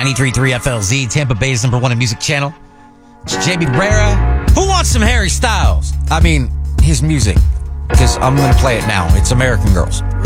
93.3 FLZ, Tampa Bay's #1 music channel. It's Jamie Barrera. Who wants some Harry Styles? I mean, his music. Because I'm going to play it now. It's American Girls.